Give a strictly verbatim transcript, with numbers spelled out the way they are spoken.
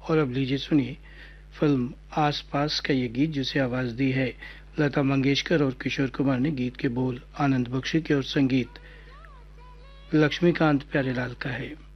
और अब लीजिए सुनिए फिल्म आस पास का ये गीत, जिसे आवाज दी है लता मंगेशकर और किशोर कुमार ने। गीत के बोल आनंद बख्शी के और संगीत लक्ष्मीकांत प्यारेलाल का है।